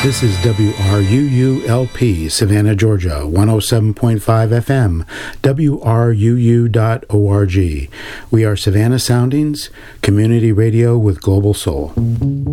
This is WRUU-LP, Savannah, Georgia, 107.5 FM, WRUU.org. We are Savannah Soundings, community radio with global soul.